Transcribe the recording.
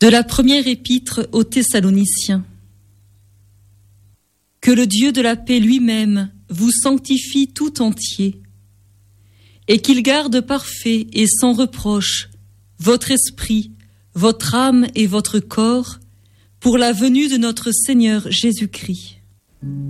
De la première épître aux Thessaloniciens. Que le Dieu de la paix lui-même vous sanctifie tout entier, et qu'il garde parfait et sans reproche votre esprit, votre âme et votre corps pour la venue de notre Seigneur Jésus-Christ.